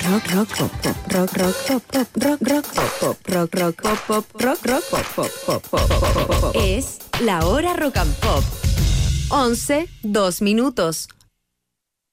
rock pop pop rock pop pop rock pop pop rock pop pop rock pop pop pop. Es la hora rock and pop. 11, 2 minutos.